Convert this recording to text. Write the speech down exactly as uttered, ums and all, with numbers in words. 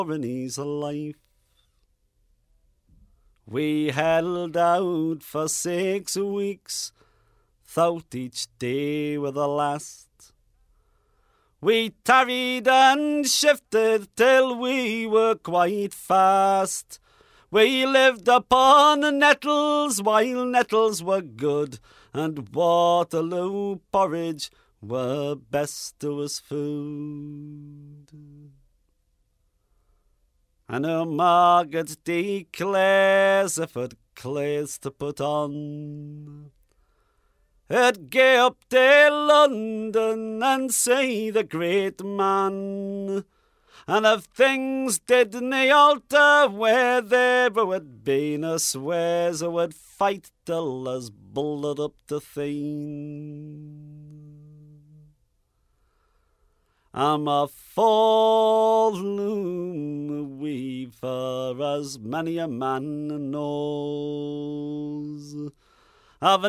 in his life. We held out for six weeks, thought each day were the last. We tarried and shifted till we were quite fast. We lived upon nettles while nettles were good, and Waterloo porridge were best to us food. And her Margaret declares if it clears to put on, it'd gae up to London and see the great man. And if things didn't alter where there would been a swears, I would fight till us blood up to thing. I'm a full-loom weaver, as many a man knows. I've